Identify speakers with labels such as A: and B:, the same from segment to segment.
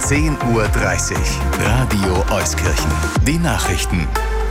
A: 10:30 Uhr. Radio Euskirchen. Die Nachrichten.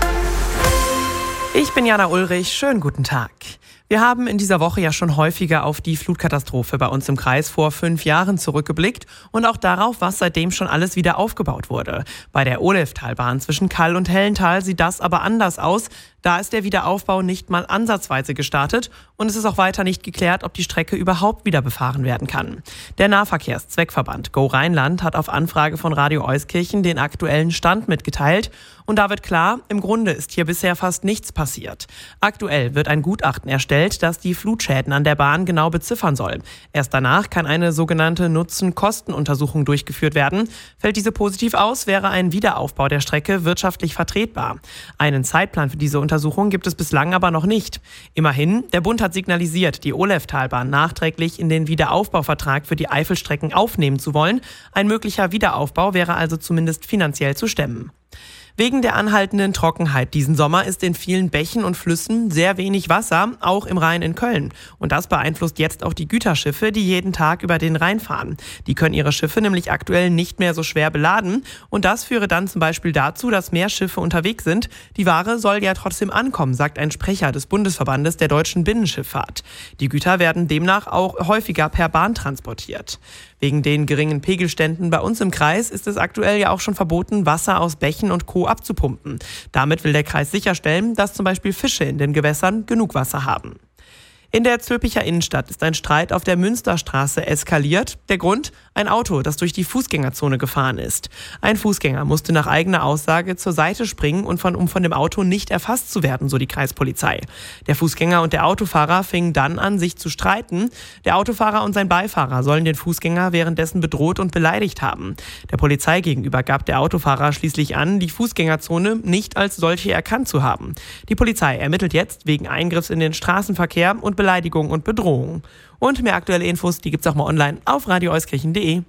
B: Ich bin Jana Ulrich. Schönen guten Tag. Wir haben in dieser Woche ja schon häufiger auf die Flutkatastrophe bei uns im Kreis vor 5 Jahren zurückgeblickt und auch darauf, was seitdem schon alles wieder aufgebaut wurde. Bei der Oleftalbahn zwischen Kall und Hellental sieht das aber anders aus. Da ist der Wiederaufbau nicht mal ansatzweise gestartet und es ist auch weiter nicht geklärt, ob die Strecke überhaupt wieder befahren werden kann. Der Nahverkehrszweckverband Go Rheinland hat auf Anfrage von Radio Euskirchen den aktuellen Stand mitgeteilt und da wird klar, im Grunde ist hier bisher fast nichts passiert. Aktuell wird ein Gutachten erstellt, das die Flutschäden an der Bahn genau beziffern soll. Erst danach kann eine sogenannte Nutzen-Kosten-Untersuchung durchgeführt werden. Fällt diese positiv aus, wäre ein Wiederaufbau der Strecke wirtschaftlich vertretbar. Einen Zeitplan für diese Untersuchung gibt es bislang aber noch nicht. Immerhin, der Bund hat signalisiert, die Oleftalbahn nachträglich in den Wiederaufbauvertrag für die Eifelstrecken aufnehmen zu wollen. Ein möglicher Wiederaufbau wäre also zumindest finanziell zu stemmen. Wegen der anhaltenden Trockenheit diesen Sommer ist in vielen Bächen und Flüssen sehr wenig Wasser, auch im Rhein in Köln. Und das beeinflusst jetzt auch die Güterschiffe, die jeden Tag über den Rhein fahren. Die können ihre Schiffe nämlich aktuell nicht mehr so schwer beladen. Und das führe dann zum Beispiel dazu, dass mehr Schiffe unterwegs sind. Die Ware soll ja trotzdem ankommen, sagt ein Sprecher des Bundesverbandes der deutschen Binnenschifffahrt. Die Güter werden demnach auch häufiger per Bahn transportiert. Wegen den geringen Pegelständen bei uns im Kreis ist es aktuell ja auch schon verboten, Wasser aus Bächen und Co. abzupumpen. Damit will der Kreis sicherstellen, dass zum Beispiel Fische in den Gewässern genug Wasser haben. In der Zülpicher Innenstadt ist ein Streit auf der Münsterstraße eskaliert. Der Grund? Ein Auto, das durch die Fußgängerzone gefahren ist. Ein Fußgänger musste nach eigener Aussage zur Seite springen, um von dem Auto nicht erfasst zu werden, so die Kreispolizei. Der Fußgänger und der Autofahrer fingen dann an, sich zu streiten. Der Autofahrer und sein Beifahrer sollen den Fußgänger währenddessen bedroht und beleidigt haben. Der Polizei gegenüber gab der Autofahrer schließlich an, die Fußgängerzone nicht als solche erkannt zu haben. Die Polizei ermittelt jetzt wegen Eingriffs in den Straßenverkehr und Beleidigung und Bedrohung. Und mehr aktuelle Infos, die gibt's auch mal online auf radioeuskirchen.de.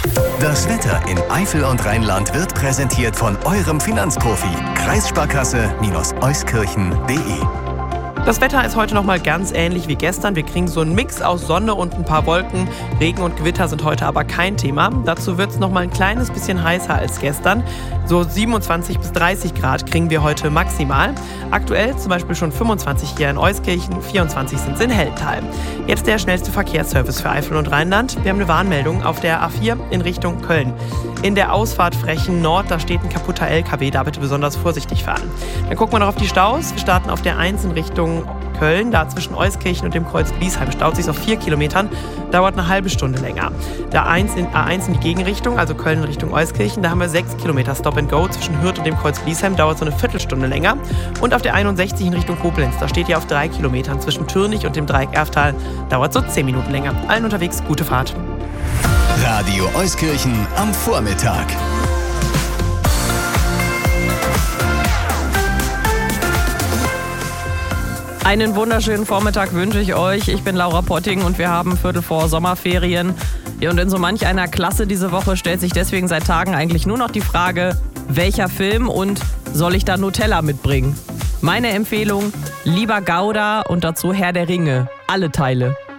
A: Das Wetter in Eifel und Rheinland wird präsentiert von eurem Finanzprofi. Kreissparkasse-euskirchen.de.
B: Das Wetter ist heute nochmal ganz ähnlich wie gestern. Wir kriegen so einen Mix aus Sonne und ein paar Wolken. Regen und Gewitter sind heute aber kein Thema. Dazu wird es nochmal ein kleines bisschen heißer als gestern. So 27 bis 30 Grad kriegen wir heute maximal. Aktuell zum Beispiel schon 25 hier in Euskirchen, 24 sind es in Hellental. Jetzt der schnellste Verkehrsservice für Eifel und Rheinland. Wir haben eine Warnmeldung auf der A4 in Richtung Köln. In der Ausfahrt Frechen Nord, da steht ein kaputter LKW, da bitte besonders vorsichtig fahren. Dann gucken wir noch auf die Staus. Wir starten auf der 1 in Richtung Köln, da zwischen Euskirchen und dem Kreuz Bliesheim staut sich auf 4 Kilometern, dauert eine halbe Stunde länger. Der A1 in die Gegenrichtung, also Köln in Richtung Euskirchen, da haben wir 6 Kilometer Stop and Go zwischen Hürth und dem Kreuz Bliesheim, dauert so eine Viertelstunde länger. Und auf der 61 in Richtung Koblenz, da steht ihr auf 3 Kilometern zwischen Türnich und dem Dreieck Erftal, dauert so 10 Minuten länger. Allen unterwegs, gute Fahrt.
A: Radio Euskirchen am Vormittag.
C: Einen wunderschönen Vormittag wünsche ich euch. Ich bin Laura Potting und wir haben Viertel vor Sommerferien. Ja, und in so manch einer Klasse diese Woche stellt sich deswegen seit Tagen eigentlich nur noch die Frage, welcher Film und soll ich da Nutella mitbringen? Meine Empfehlung, lieber Gouda und dazu Herr der Ringe. Alle Teile.